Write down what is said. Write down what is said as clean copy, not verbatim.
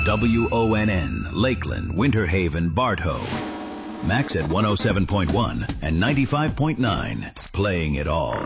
WONN, Lakeland, Winter Haven, Bartow. Max at 107.1 and 95.9, playing it all.